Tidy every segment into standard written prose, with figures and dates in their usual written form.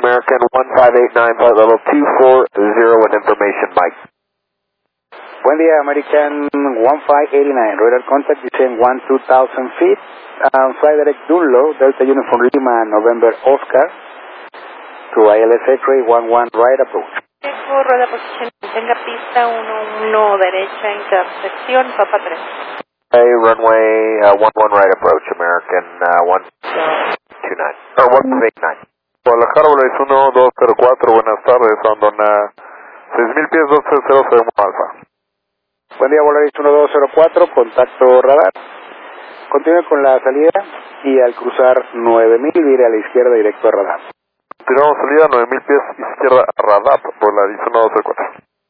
American 1589, flight level 240 with information, Mike. Buen día, American 1589, radar contact descend 12,000 feet, fly direct Dunlo, Delta Uniform Lima, November Oscar, to ILS X-ray 11 right approach. Rueda posición, tenga pista 11 derecha, intersección, Papa 3. Hey, runway 11 right approach, American 129, or 189. Guadalajara, Volaris 1204, buenas tardes, abandona 6,000 pies, 230, seguimos alfa. Buen día, Volaris 1204, contacto radar. Continúe con la salida y al cruzar 9,000, vire a la izquierda directo a radar. Continuamos salida 9,000 pies, izquierda a Radap, Volaris 1204.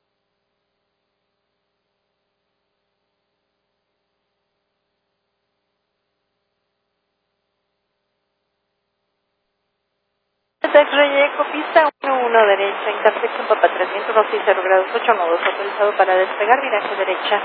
X-ray Eco, pista 11 derecha, intersección Papa 3, viento 260 grados 8 nodos, autorizado para despegar, viraje derecha.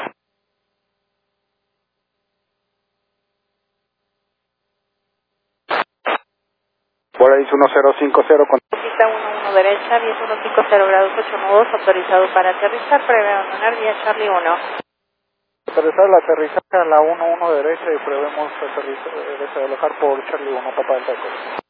Volaris 1050 con Pista 11 derecha, viento 150 grados 8 nodos, autorizado para aterrizar, prevé abandonar vía Charlie 1. Aterrizar la aterrizaje a la 11 derecha y prevemos desalojar por Charlie 1, Papa Delta Eco.